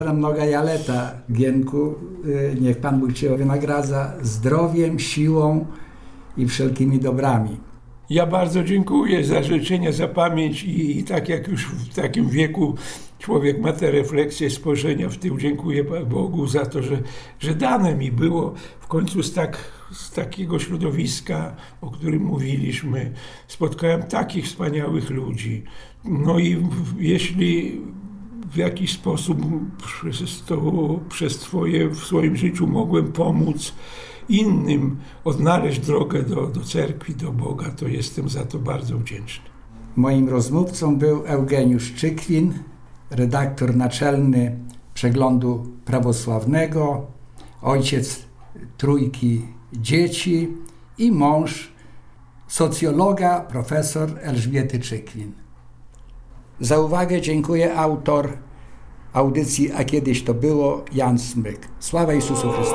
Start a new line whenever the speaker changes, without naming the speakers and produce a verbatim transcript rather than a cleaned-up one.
Mnoga Jaleta, Gienku, niech Pan Bóg Cię wynagradza zdrowiem, siłą i wszelkimi dobrami.
Ja bardzo dziękuję za życzenia, za pamięć i, i tak jak już w takim wieku człowiek ma te refleksje, spojrzenia w tył, dziękuję Bogu za to, że, że dane mi było w końcu z, tak, z takiego środowiska, o którym mówiliśmy. Spotkałem takich wspaniałych ludzi. No i w, jeśli w jakiś sposób przez, to, przez twoje, w swoim życiu mogłem pomóc innym odnaleźć drogę do, do cerkwi, do Boga, to jestem za to bardzo wdzięczny.
Moim rozmówcą był Eugeniusz Czykwin, redaktor naczelny Przeglądu Prawosławnego, ojciec trójki dzieci i mąż socjologa profesor Elżbiety Czykwin. Za uwagę dziękuję autor audycji A kiedyś to było, Jan Smyk. Sława Jezusu Chrystusowi.